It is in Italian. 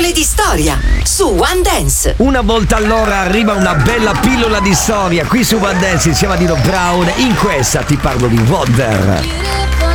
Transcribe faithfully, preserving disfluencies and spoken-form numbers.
Pillole di storia su One Dance. Una volta all'ora arriva una bella pillola di storia qui su One Dance insieme a Dino Brown. In questa ti parlo di Wonder.